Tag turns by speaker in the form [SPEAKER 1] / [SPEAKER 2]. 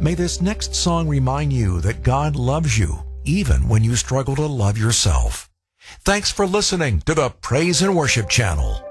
[SPEAKER 1] May this next song remind you that God loves you even when you struggle to love yourself. Thanks for listening to the Praise and Worship Channel.